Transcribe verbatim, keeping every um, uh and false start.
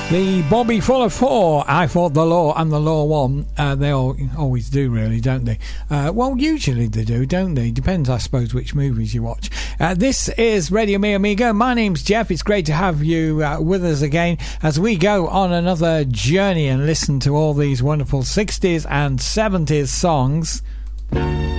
The Bobby Fuller Four. I thought the Law and the Law won. Uh, they all, always do, really, don't they? Uh, well, usually they do, don't they? Depends, I suppose, which movies you watch. Uh, this is Radio Mi Amigo. My name's Jeff. It's great to have you uh, with us again as we go on another journey and listen to all these wonderful sixties and seventies songs.